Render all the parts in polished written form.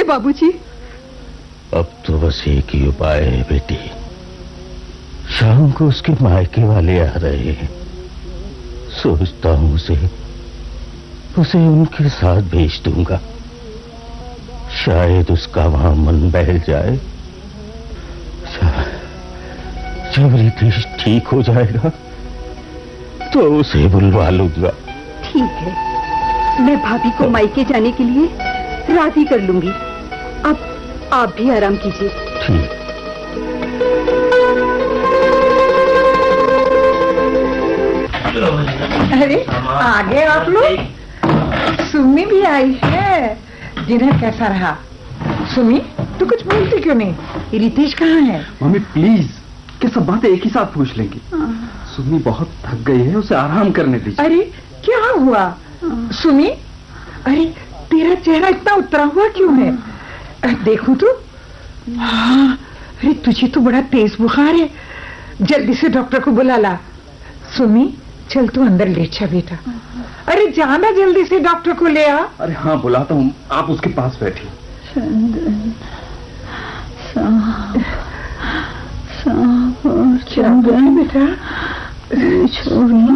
करिए बाबूजी। अब तो बस एक ही उपाय है बेटी। शाम को उसके मायके वाले आ रहे हैं। सोचता हूं उसे उनके साथ भेज दूंगा। शायद उसका वहां मन बहल जाए। जब रितेश ठीक हो जाएगा तो उसे बुलवा लूंगा। ठीक है, मैं भाभी को मायके जाने के लिए राजी कर लूंगी। अब आप भी आराम कीजिए। ठीक। अरे आ गए आप लोग। सुमी भी आई है। डिनर कैसा रहा? सुमी, तू कुछ बोलती क्यों नहीं? रितेश कहाँ है? मम्मी प्लीज, कि सब बातें एक ही साथ पूछ लेंगी। सुमी बहुत थक गई है, उसे आराम करने दीजिए। अरे क्या हुआ सुमी? अरे तेरा चेहरा इतना उतरा हुआ क्यों है? देखूं तो। हाँ, अरे तुझे तो बड़ा तेज बुखार है। जल्दी से डॉक्टर को बुला ला। सुमी चल तू अंदर लेट जा बेटा। अरे जाना जल्दी से डॉक्टर को ले आ। अरे हाँ बुलाता हूँ, आप उसके पास बैठिए। चंदन बेटा छोड़ना,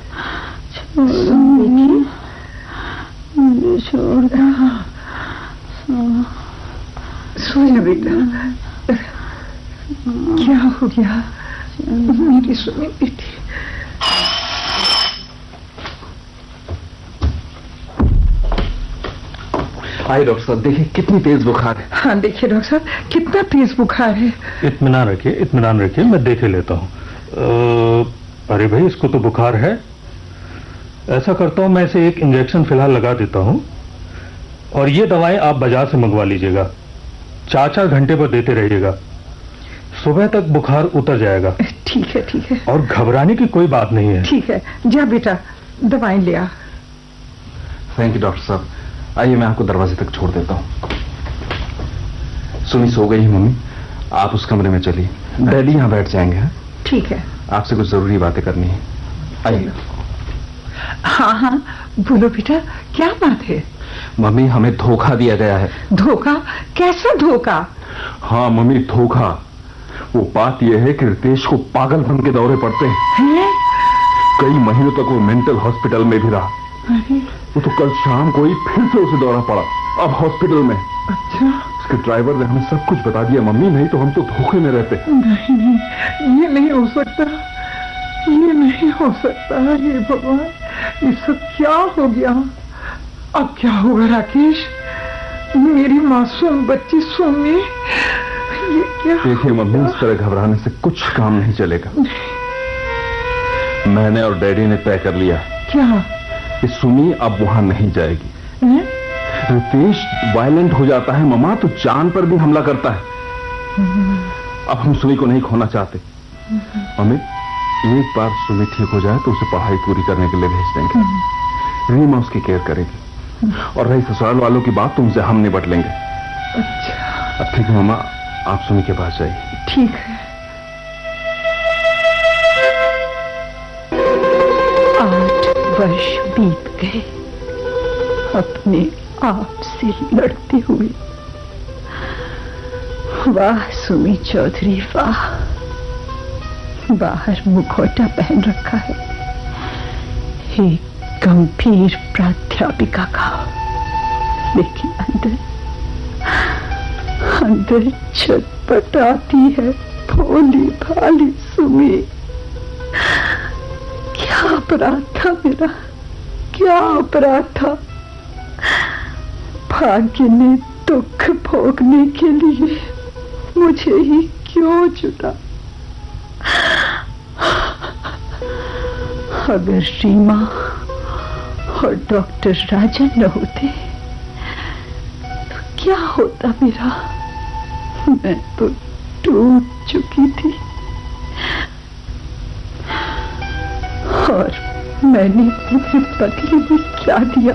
छोड़ दो। सो जा बेटा। क्या हो गया मेरी सुनी बेटी? आइए डॉक्टर साहब, देखिए कितनी तेज बुखार है। हाँ देखिए डॉक्टर साहब, कितना तेज बुखार है। इत्मीनान रखिए, मैं देख लेता हूँ। अरे भाई, इसको तो बुखार है। ऐसा करता हूँ, मैं इसे एक इंजेक्शन फिलहाल लगा देता हूँ और ये दवाएं आप बाजार से मंगवा लीजिएगा। 4-4 घंटे पर देते रहिएगा। सुबह तक बुखार उतर जाएगा। ठीक है। और घबराने की कोई बात नहीं है। ठीक है, जा बेटा दवाएं ले आ। थैंक यू डॉक्टर साहब। आइए मैं आपको दरवाजे तक छोड़ देता हूँ। सुनी सो गई है मम्मी, आप उस कमरे में चलिए। डैडी यहाँ बैठ जाएंगे। हाँ ठीक है, आपसे कुछ जरूरी बातें करनी है। आइए। हाँ बोलो बेटा, क्या बात है? मम्मी हमें धोखा दिया गया है। धोखा? कैसा धोखा? हाँ मम्मी धोखा। वो बात यह है कि रितेश को पागलपन के दौरे पड़ते हैं। कई महीनों तक वो मेंटल हॉस्पिटल में भी रहा। वो तो कल शाम को ही फिर से उसे दौरा पड़ा, अब हॉस्पिटल में। अच्छा। उसके ड्राइवर ने हमें सब कुछ बता दिया मम्मी, नहीं तो हम तो धोखे में रहते। नहीं, ये नहीं हो सकता, ये नहीं हो सकता। हे भगवान, ये सब क्या हो गया? अब क्या होगा राकेश? मेरी मासूम बच्ची सुमी, ये क्या? देखिए मम्मी, इस तरह घबराने से कुछ काम नहीं चलेगा। मैंने और डैडी ने तय कर लिया। क्या? कि सुमी अब वहां नहीं जाएगी। रितेश वायलेंट हो जाता है मम्मा, तो जान पर भी हमला करता है। अब हम सुमी को नहीं खोना चाहते। मम्मी एक बार सुमी ठीक हो जाए तो उसे पढ़ाई पूरी करने के लिए भेज देंगे। रीमा उसकी केयर करेगी। और रही ससुराल वालों की बात, तुमसे हम निपट लेंगे। अच्छा। अब ठीक है मम्मा, आप सुमी के पास जाइए। ठीक है। 8 वर्ष बीत गए अपने आप से लड़ते हुए। वाह सुमी चौधरी वाह, बाहर मुखौटा पहन रखा है एक गंभीर प्राध्यापिका का, लेकिन अंदर छटपटाती है भोली भाली सुमी। क्या अपराध था मेरा, क्या अपराध था? भाग्य ने दुख भोगने के लिए मुझे ही क्यों चुना? अगर रीमा और डॉक्टर राजन न होते तो क्या होता मेरा? मैं तो टूट चुकी थी। और मैंने अपने बदले में क्या दिया?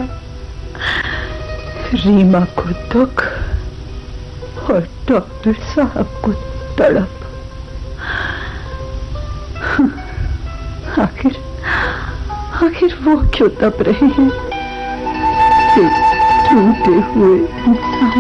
रीमा को दुख और डॉक्टर साहब को तड़प। आखिर वो क्यों तप रहे हैं? टूटे हुए इंसान